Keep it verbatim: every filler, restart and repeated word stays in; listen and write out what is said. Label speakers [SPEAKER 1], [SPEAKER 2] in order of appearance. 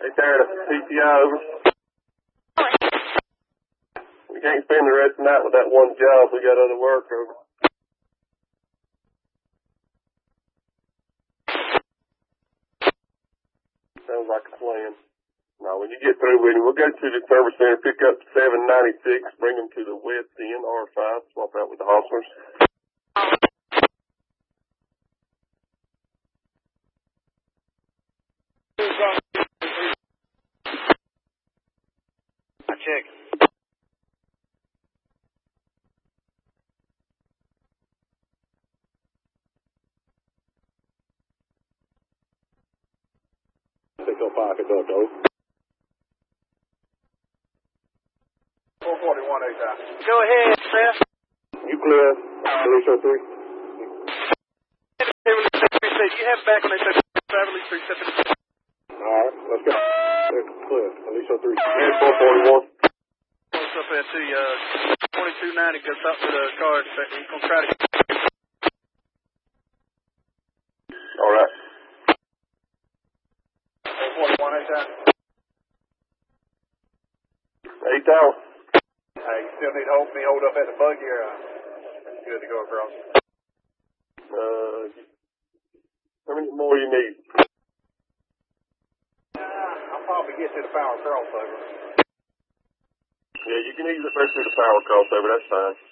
[SPEAKER 1] Hey, Tara, P T I over. We can't spend the rest of the night with that one job. We got other work over. Sounds like a plan. Now, when you get through with him, we'll go to the service center, pick up seven ninety-six, bring them to the west end, R five, swap out with the hostlers.
[SPEAKER 2] I check.
[SPEAKER 1] six oh five, it's up, though.
[SPEAKER 2] four forty-one, eight time. Go ahead, Seth.
[SPEAKER 1] You clear, Police oh three?
[SPEAKER 2] You have back when they said Beverly three seven.
[SPEAKER 1] Alright, let's go. Clear, Police oh three. And four forty-one.
[SPEAKER 2] What's up there to you? Uh, twenty-two ninety goes up to the car. He's going to try to.
[SPEAKER 1] Alright.
[SPEAKER 2] four forty-one, eight time.
[SPEAKER 1] Eight hours.
[SPEAKER 2] Hey, you still need to hold me hold up at the buggy or uh, good to go across?
[SPEAKER 1] Uh, how many more you need?
[SPEAKER 2] Uh, I'll probably get to the power crossover.
[SPEAKER 1] Yeah, you can easily push through the power crossover, that's fine.